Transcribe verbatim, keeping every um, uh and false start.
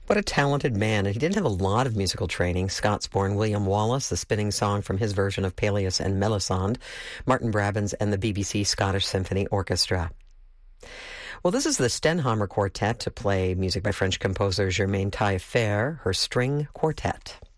What a talented man. And he didn't have a lot of musical training. Scots-born William Wallace, the spinning song from his version of Peleus and Melisande, Martin Brabants and the B B C Scottish Symphony Orchestra. Well, this is the Stenhamer Quartet to play music by French composer Germaine Taillefer, her string quartet.